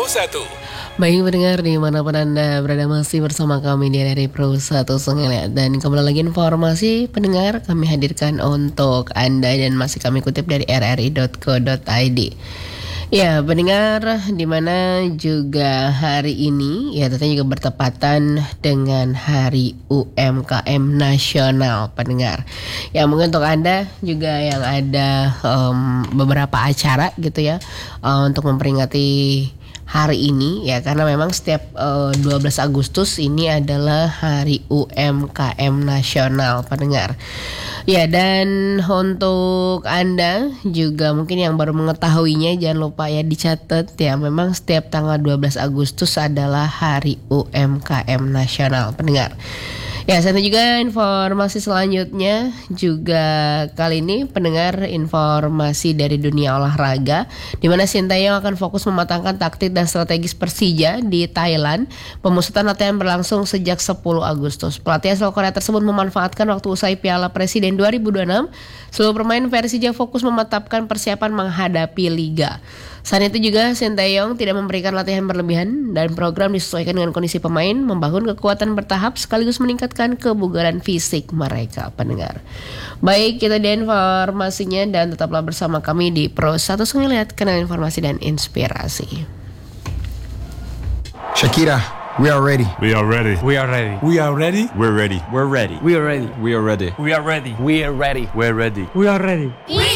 Baik pendengar dimanapun Anda berada masih bersama kami di RRI Pro 1 Sungai. Dan kembali lagi informasi pendengar kami hadirkan untuk Anda dan masih kami kutip dari rri.co.id. Ya pendengar, dimana juga hari ini ya tentunya juga bertepatan dengan Hari UMKM Nasional pendengar. Ya mungkin untuk Anda juga yang ada beberapa acara gitu ya untuk memperingati hari ini ya, karena memang setiap 12 Agustus ini adalah Hari UMKM Nasional pendengar. Ya, dan untuk Anda juga mungkin yang baru mengetahuinya jangan lupa ya dicatat ya, memang setiap tanggal 12 Agustus adalah Hari UMKM Nasional pendengar. Ya, satu juga informasi selanjutnya juga kali ini pendengar informasi dari dunia olahraga, di mana Sintayong akan fokus mematangkan taktik dan strategis Persija di Thailand. Pemusatan latihan berlangsung sejak 10 Agustus. Pelatih asal Korea tersebut memanfaatkan waktu usai Piala Presiden 2026. Seluruh pemain Persija fokus memantapkan persiapan menghadapi Liga. Saat itu juga Sintayong tidak memberikan latihan berlebihan dan program disesuaikan dengan kondisi pemain, membangun kekuatan bertahap sekaligus meningkatkan kebugaran fisik mereka pendengar. Baik, kita di informasinya dan tetaplah bersama kami di Pro 1 Sungai, kanal informasi dan inspirasi. Shakira, we are ready. We are ready. We are ready. We are ready. We're ready. We're ready. We are ready. We are ready. We are ready. We are ready. We're ready. We are ready. We are ready.